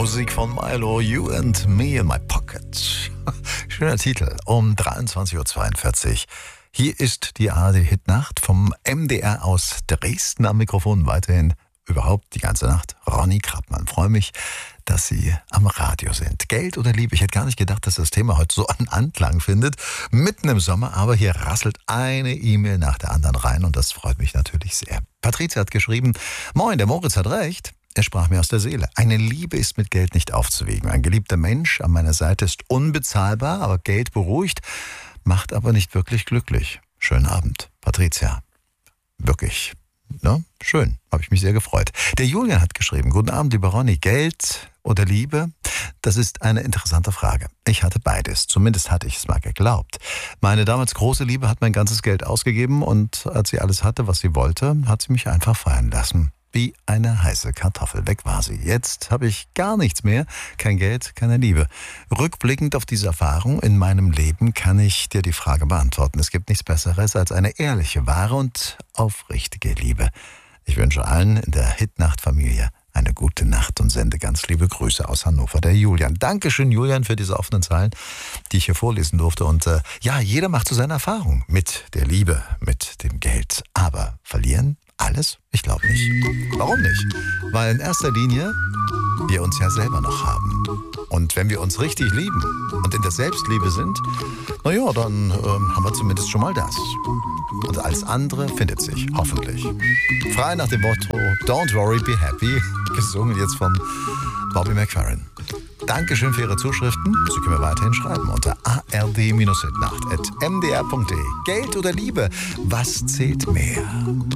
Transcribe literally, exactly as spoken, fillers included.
Musik von Milo, You and Me in My Pocket. Schöner Titel, um dreiundzwanzig Uhr zweiundvierzig. Hier ist die A R D-Hitnacht vom M D R aus Dresden am Mikrofon. Weiterhin überhaupt die ganze Nacht Ronny Krappmann. Freue mich, dass Sie am Radio sind. Geld oder Liebe? Ich hätte gar nicht gedacht, dass das Thema heute so einen Anklang findet. Mitten im Sommer, aber hier rasselt eine E-Mail nach der anderen rein und das freut mich natürlich sehr. Patricia hat geschrieben, Moin, der Moritz hat recht. Er sprach mir aus der Seele. Eine Liebe ist mit Geld nicht aufzuwiegen. Ein geliebter Mensch an meiner Seite ist unbezahlbar, aber Geld beruhigt, macht aber nicht wirklich glücklich. Schönen Abend, Patricia. Wirklich, ne? Schön, habe ich mich sehr gefreut. Der Julian hat geschrieben, guten Abend, lieber Ronny. Geld oder Liebe? Das ist eine interessante Frage. Ich hatte beides, zumindest hatte ich es mal geglaubt. Meine damals große Liebe hat mein ganzes Geld ausgegeben und als sie alles hatte, was sie wollte, hat sie mich einfach fallen lassen. Wie eine heiße Kartoffel. Weg war sie. Jetzt habe ich gar nichts mehr. Kein Geld, keine Liebe. Rückblickend auf diese Erfahrung in meinem Leben kann ich dir die Frage beantworten. Es gibt nichts Besseres als eine ehrliche, wahre und aufrichtige Liebe. Ich wünsche allen in der Hitnacht-Familie eine gute Nacht und sende ganz liebe Grüße aus Hannover, der Julian. Dankeschön, Julian, für diese offenen Zeilen, die ich hier vorlesen durfte. Und äh, ja, jeder macht so seine Erfahrung mit der Liebe, mit dem Geld. Aber verlieren? Alles? Ich glaube nicht. Warum nicht? Weil in erster Linie wir uns ja selber noch haben. Und wenn wir uns richtig lieben und in der Selbstliebe sind, naja, dann ähm, haben wir zumindest schon mal das. Und alles andere findet sich, hoffentlich. Frei nach dem Motto Don't worry, be happy, gesungen jetzt von Bobby McFerrin. Dankeschön für Ihre Zuschriften. Sie können mir weiterhin schreiben unter a r d Bindestrich hitnacht at m d r punkt d e. Geld oder Liebe, was zählt mehr?